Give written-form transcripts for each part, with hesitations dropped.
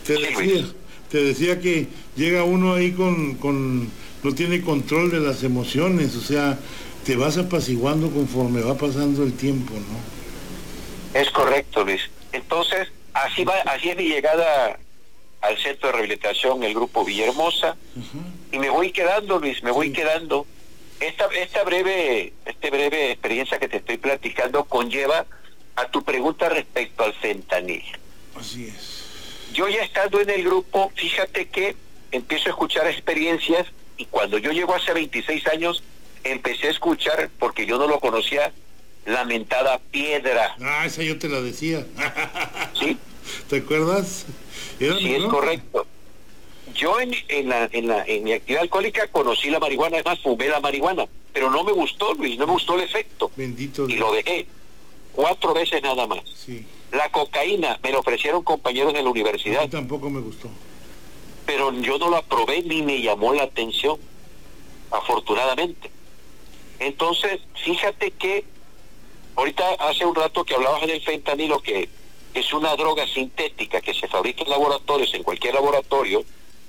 Te Sí, decía, Luis. te decía que llega uno ahí no tiene control de las emociones, o sea, te vas apaciguando conforme va pasando el tiempo, ¿no? Es correcto, Luis. Entonces, así es mi llegada al centro de rehabilitación, el grupo Villahermosa, y me voy quedando, Luis, me voy Sí, quedando. Esta breve experiencia que te estoy platicando conlleva a tu pregunta respecto al fentanilo. así es. Yo ya estando en el grupo, fíjate que empiezo a escuchar experiencias, y cuando yo llego hace 26 años, empecé a escuchar, porque yo no lo conocía, la mentada piedra, Ah, esa yo te la decía. ¿sí? ¿Te acuerdas? Era mi Sí, es bronca. correcto. Yo en mi actividad alcohólica conocí la marihuana, además fumé la marihuana, pero no me gustó, Luis, no me gustó el efecto, Bendito y Dios. lo dejé 4 veces nada más. Sí. La cocaína me la ofrecieron compañeros de la A mí universidad, tampoco me gustó. pero yo no la probé ni me llamó la atención, afortunadamente. Entonces, fíjate que ahorita hace un rato que hablabas del fentanilo, que es una droga sintética que se fabrica en laboratorios, en cualquier laboratorio,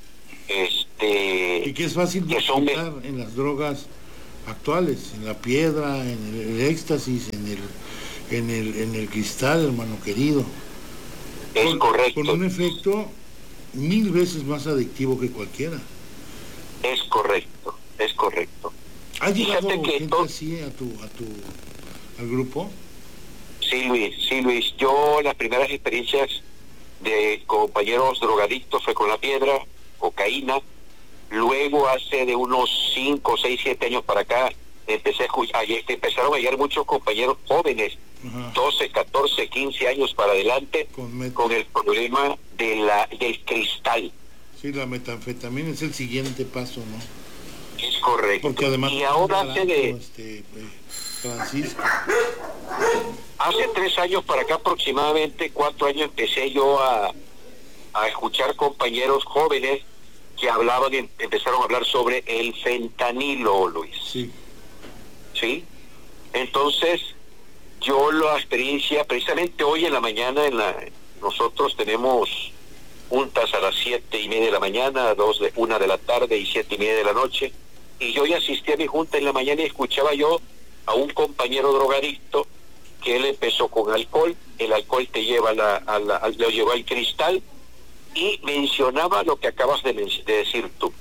Y que es fácil de que son... encontrar en las drogas actuales, en la piedra, en el éxtasis, en el cristal, hermano querido. Es Con correcto, un efecto 1000 veces más adictivo que cualquiera. es correcto, es correcto. ¿Ha llegado Fíjate que gente así al grupo? sí, Luis, yo las primeras experiencias de compañeros drogadictos fue con la piedra, cocaína. Luego, hace de unos 5, 6, 7 años para acá, empecé a escuchar, empezaron a llegar muchos compañeros jóvenes, Ajá. 12, 14, 15 años para adelante, Con meta. con el problema del cristal. Sí, la metanfetamina es el siguiente paso, ¿no? Es correcto. Porque además Y es ahora barato, Francisco. hace 3 años para acá, aproximadamente 4 años, empecé yo a escuchar compañeros jóvenes que empezaron a hablar sobre el fentanilo, Luis. Sí. ¿Sí? Entonces, yo la experiencia, precisamente hoy en la mañana, nosotros tenemos juntas a las 7:30 de la mañana, 1 de la tarde y 7:30 de la noche, y yo ya asistí a mi junta en la mañana y escuchaba yo a un compañero drogadicto que él empezó con alcohol, el alcohol te lleva lo llevó al cristal, y mencionaba lo que acabas de decir tú.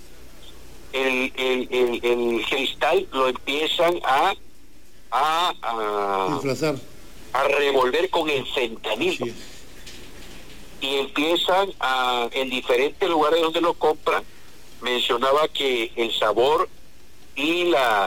El cristal lo empiezan Disfrazar. a revolver con el fentanilo, Así es. y empiezan en diferentes lugares donde lo compran. Mencionaba que el sabor y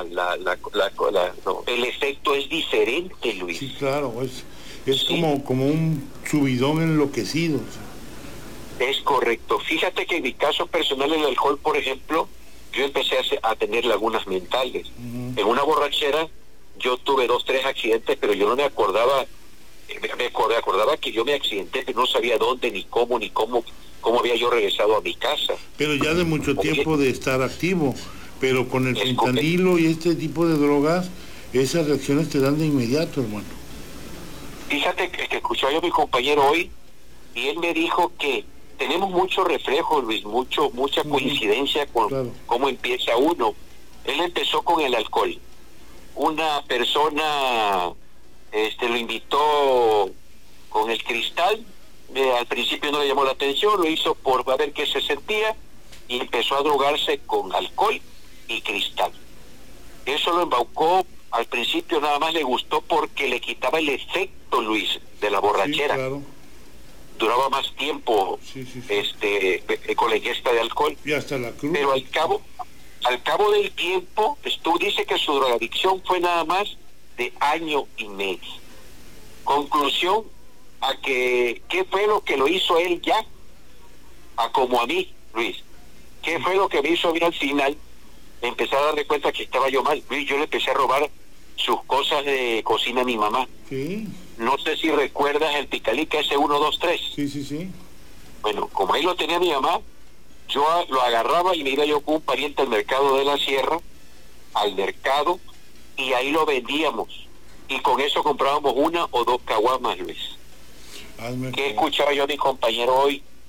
el efecto es diferente, Luis. Sí, claro, es Sí. como un subidón enloquecido. Es correcto. Fíjate que en mi caso personal, el alcohol, por ejemplo, yo empecé a tener lagunas mentales. En una borrachera yo tuve 2, 3 accidentes, pero yo no me acordaba, acordaba que yo me accidenté, pero no sabía dónde, ni cómo había yo regresado a mi casa. Pero ya de mucho tiempo de estar activo. Pero con el Es fentanilo y este tipo de drogas, esas reacciones te dan de inmediato, hermano. Fíjate que escuchó yo a mi compañero hoy, y él me dijo que tenemos mucho reflejo, Luis, mucha coincidencia con Claro. cómo empieza uno. Él empezó con el alcohol. Una persona lo invitó con el cristal. Al principio no le llamó la atención, lo hizo por ver qué se sentía, y empezó a drogarse con alcohol y cristal. Eso lo embaucó. Al principio nada más le gustó porque le quitaba el efecto, Luis, de la borrachera. Sí, claro. Duraba más tiempo Sí. con la ingesta de alcohol. Y hasta la cruz. Pero al cabo del tiempo, tú dice que su drogadicción fue nada más de 1 año y medio. Conclusión, ¿qué fue lo que lo hizo él ya? Como a mí, Luis. ¿Qué fue lo que me hizo a mí al final? Empecé a darme cuenta que estaba yo mal. Luis, yo le empecé a robar sus cosas de cocina a mi mamá. Sí. No sé si recuerdas el picalica ese 1, 2, 3. Sí. Bueno, como ahí lo tenía mi mamá, yo lo agarraba y me iba yo con un pariente al mercado de la Sierra, al mercado, y ahí lo vendíamos. Y con eso comprábamos 1 o 2 caguamas, Luis. ¿Qué escuchaba yo a mi compañero hoy?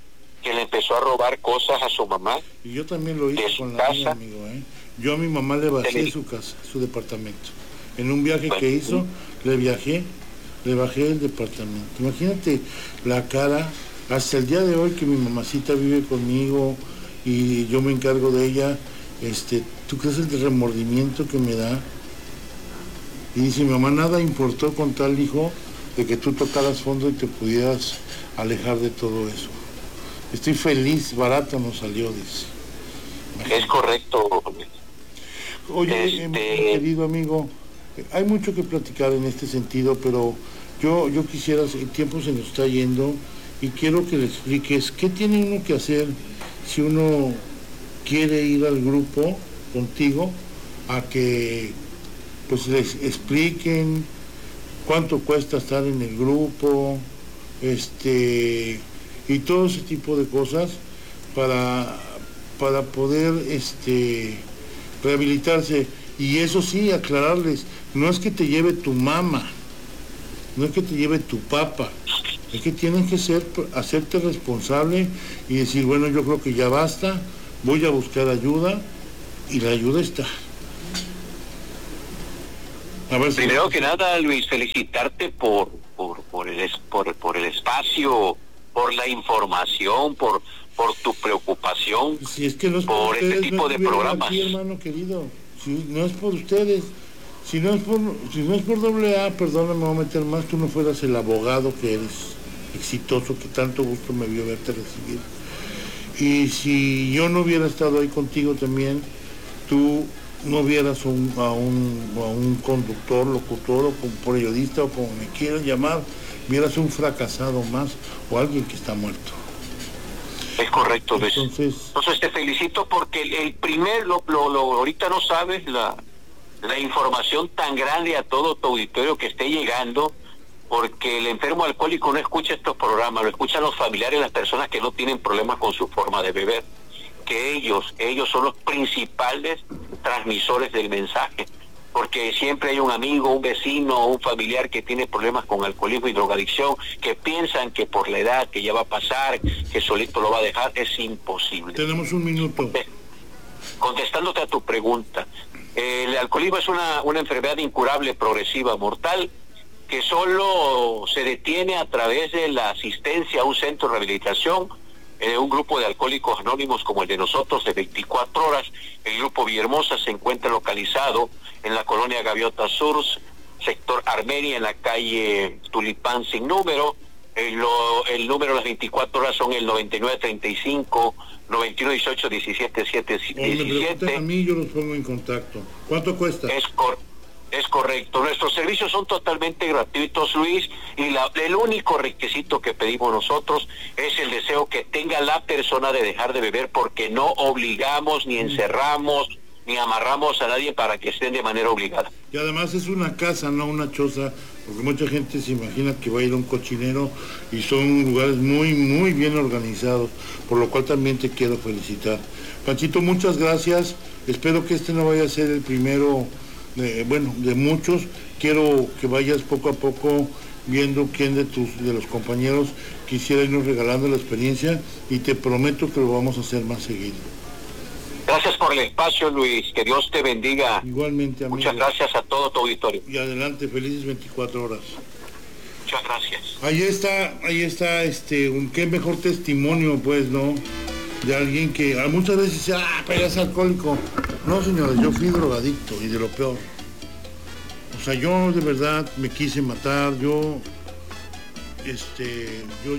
que le empezó a robar cosas a su mamá. Y yo también lo hice con la casa, mía, amigo, ¿eh? Yo a mi mamá le vacié su casa, su departamento. En un viaje que hizo, le bajé el departamento. Imagínate la cara, hasta el día de hoy que mi mamacita vive conmigo y yo me encargo de ella, ¿tú crees el remordimiento que me da? Y dice, mi mamá, nada importó con tal, hijo, de que tú tocaras fondo y te pudieras alejar de todo eso. Estoy feliz, barato nos salió, dice. Imagínate. Es correcto. Oye, mi querido amigo, hay mucho que platicar en este sentido, pero yo quisiera, el tiempo se nos está yendo y quiero que le expliques qué tiene uno que hacer si uno quiere ir al grupo contigo a que pues les expliquen cuánto cuesta estar en el grupo, y todo ese tipo de cosas para poder rehabilitarse. Y eso sí, aclararles, no es que te lleve tu mamá, no es que te lleve tu papá, es que tienes que hacerte responsable y decir, bueno, yo creo que ya basta, voy a buscar ayuda, y la ayuda está. A ver, primero que nada, Luis, felicitarte por el espacio, por la información, por tu preocupación, si es que no es por este tipo de programas. Aquí, hermano querido, si no es por ustedes, si no es por AA, perdóname, me voy a meter más, tú no fueras el abogado que eres, exitoso, que tanto gusto me vio verte recibir. Y si yo no hubiera estado ahí contigo también, tú no vieras a un conductor, locutor, o como periodista, o como me quieran llamar, vieras un fracasado más, o alguien que está muerto. Es correcto, Luis. Entonces te felicito porque ahorita no sabes la información tan grande a todo tu auditorio que esté llegando, porque el enfermo alcohólico no escucha estos programas, lo escuchan los familiares, las personas que no tienen problemas con su forma de beber, que ellos son los principales transmisores del mensaje, porque siempre hay un amigo, un vecino, un familiar que tiene problemas con alcoholismo y drogadicción, que piensan que por la edad, que ya va a pasar, que solito lo va a dejar. Es imposible. Tenemos un minuto. Contestándote a tu pregunta, el alcoholismo es una enfermedad incurable, progresiva, mortal, que solo se detiene a través de la asistencia a un centro de rehabilitación, un grupo de alcohólicos anónimos como el de nosotros de 24 horas. El grupo Villahermosa se encuentra localizado en la colonia Gaviota Sur, sector Armenia, en la calle Tulipán sin número. El número de las 24 horas son el 9935 9118 17 a mí, yo los pongo en contacto. ¿Cuánto cuesta? Es correcto. Nuestros servicios son totalmente gratuitos, Luis, y el único requisito que pedimos nosotros es el deseo que tenga la persona de dejar de beber, porque no obligamos, ni encerramos, ni amarramos a nadie para que estén de manera obligada. Y además es una casa, no una choza, porque mucha gente se imagina que va a ir a un cochinero, y son lugares muy, muy bien organizados, por lo cual también te quiero felicitar. Panchito, muchas gracias. Espero que este no vaya a ser el primero de muchos. Quiero que vayas poco a poco viendo quién de los compañeros quisiera irnos regalando la experiencia, y te prometo que lo vamos a hacer más seguido. Gracias por el espacio, Luis, que Dios te bendiga. Igualmente, amigo. Muchas gracias a todo tu auditorio. Y adelante, felices 24 horas. Muchas gracias. Ahí está, qué mejor testimonio, pues, ¿no? De alguien que muchas veces dice, pero es alcohólico. No, señores, yo fui drogadicto, y de lo peor. O sea, yo de verdad me quise matar, yo